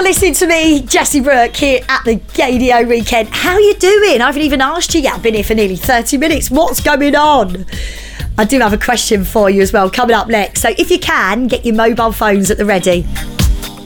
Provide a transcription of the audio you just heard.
You're listening to me, Jessie Brooke, here at the Gaydio Weekend. How are you doing? I haven't even asked you yet. I've been here for nearly 30 minutes. What's going on? I do have a question for you as well, coming up next. So if you can, get your mobile phones at the ready.